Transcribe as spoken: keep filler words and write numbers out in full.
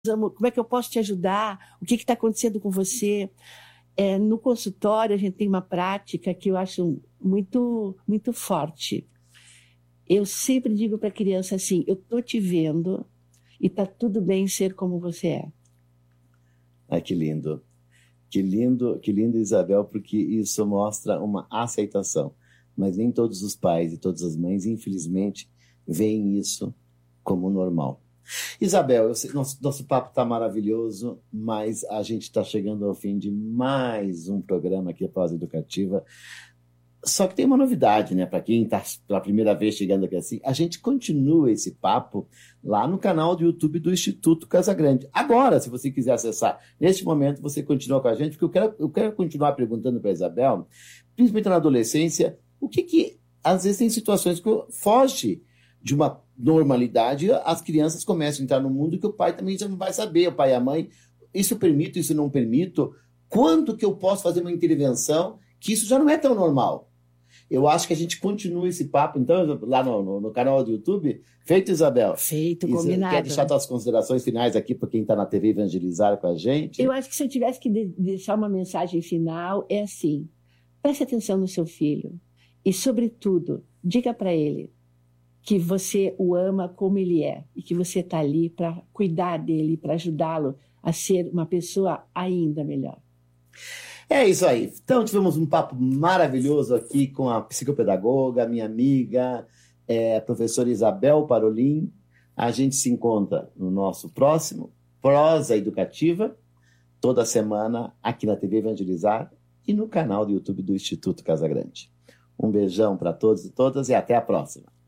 como é que eu posso te ajudar? O que está acontecendo com você? É, no consultório, a gente tem uma prática que eu acho muito, muito forte. Eu sempre digo para a criança assim, eu estou te vendo e está tudo bem ser como você é. Ai, que lindo. Que lindo, que lindo, Isabel, porque isso mostra uma aceitação. Mas nem todos os pais e todas as mães, infelizmente, veem isso como normal. Isabel, eu sei, nosso, nosso papo está maravilhoso, mas a gente está chegando ao fim de mais um programa aqui, a Pós Educativa. Só que tem uma novidade, né? Para quem está pela primeira vez chegando aqui assim, a gente continua esse papo lá no canal do YouTube do Instituto Casagrande. Agora, se você quiser acessar, neste momento, você continua com a gente, porque eu quero, eu quero continuar perguntando para a Isabel, principalmente na adolescência, o que que, às vezes, tem situações que foge de uma normalidade, as crianças começam a entrar no mundo que o pai também já não vai saber, o pai e a mãe, isso eu permito, isso eu não permito, quando que eu posso fazer uma intervenção que isso já não é tão normal? Eu acho que a gente continua esse papo, então, lá no, no, no canal do YouTube. Feito, Isabel? Feito, Isso, combinado. quer deixar suas considerações finais aqui para quem está na T V Evangelizar com a gente? Eu acho que se eu tivesse que de- deixar uma mensagem final, é assim, preste atenção no seu filho e, sobretudo, diga para ele que você o ama como ele é e que você está ali para cuidar dele, para ajudá-lo a ser uma pessoa ainda melhor. É isso aí. Então, tivemos um papo maravilhoso aqui com a psicopedagoga, minha amiga, é, a professora Isabel Parolin. A gente se encontra no nosso próximo Prosa Educativa, toda semana aqui na T V Evangelizar e no canal do YouTube do Instituto Casagrande. Um beijão para todos e todas e até a próxima.